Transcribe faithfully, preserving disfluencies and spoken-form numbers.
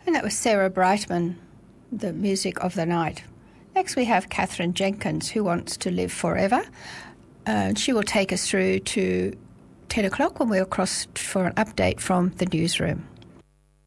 And that was Sarah Brightman, the music of the night. Next we have Catherine Jenkins, who wants to live forever. Uh, she will take us through to ten o'clock when we're across for an update from the newsroom.